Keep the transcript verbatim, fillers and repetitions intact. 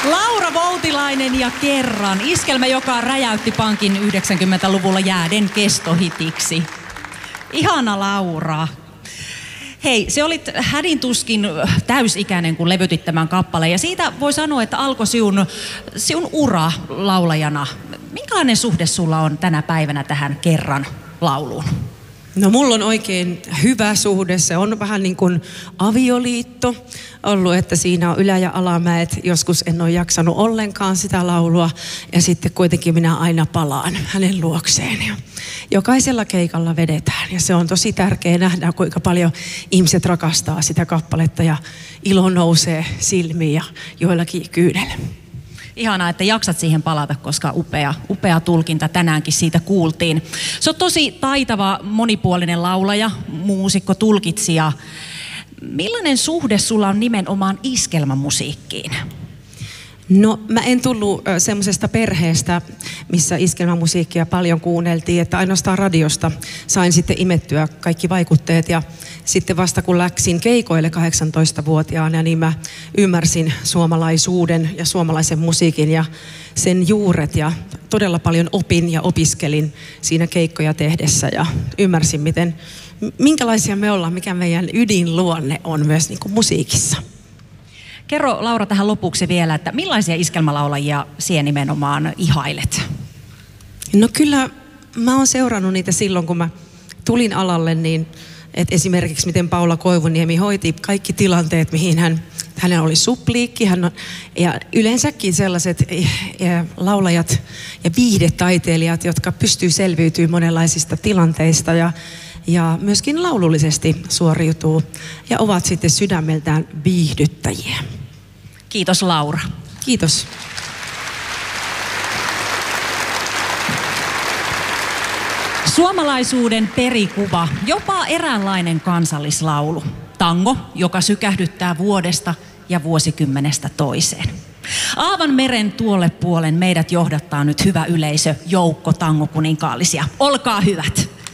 Laura Voutilainen ja Kerran. Iskelmä, joka räjäytti pankin yhdeksänkymmentäluvulla jääden kestohitiksi. Ihana Laura. Hei, se olit hädin tuskin täysikäinen, kun levytit tämän kappaleen. Ja siitä voi sanoa, että alkoi sinun, sinun ura laulajana. Minkälainen suhde sulla on tänä päivänä tähän Kerran lauluun? No mulla on oikein hyvä suhde. Se on vähän niin kuin avioliitto ollut, että siinä on ylä- ja alamäet. Joskus en ole jaksanut ollenkaan sitä laulua ja sitten kuitenkin minä aina palaan hänen luokseen. Ja jokaisella keikalla vedetään ja se on tosi tärkeää nähdä, kuinka paljon ihmiset rakastaa sitä kappaletta ja ilo nousee silmiin ja joillakin kyynelle. Ihanaa, että jaksat siihen palata, koska upea, upea tulkinta tänäänkin siitä kuultiin. Se on tosi taitava, monipuolinen laulaja, muusikko, tulkitsija. Millainen suhde sulla on nimenomaan iskelmämusiikkiin? No mä en tullut semmoisesta perheestä, missä iskelmämusiikkia paljon kuunneltiin, että ainoastaan radiosta sain sitten imettyä kaikki vaikutteet ja sitten vasta kun läksin keikoille kahdeksantoistavuotiaana, niin mä ymmärsin suomalaisuuden ja suomalaisen musiikin ja sen juuret ja todella paljon opin ja opiskelin siinä keikkoja tehdessä ja ymmärsin, miten, minkälaisia me ollaan, mikä meidän ydinluonne on myös niin kuin musiikissa. Kerro Laura tähän lopuksi vielä, että millaisia iskelmälaulajia sinä nimenomaan ihailet? No kyllä mä oon seurannut niitä silloin, kun mä tulin alalle, niin että esimerkiksi miten Paula Koivuniemi hoiti kaikki tilanteet, mihin hän, hänellä oli supliikki. Hän on, ja yleensäkin sellaiset ja laulajat ja viihdetaiteilijat, jotka pystyy selviytymään monenlaisista tilanteista ja, ja myöskin laulullisesti suoriutuu ja ovat sitten sydämeltään viihdyttäjiä. Kiitos Laura. Kiitos. Suomalaisuuden perikuva, jopa eräänlainen kansallislaulu. Tango, joka sykähdyttää vuodesta ja vuosikymmenestä toiseen. Aavan meren tuolle puolen meidät johdattaa nyt hyvä yleisö, joukko tangokuninkaallisia. Olkaa hyvät.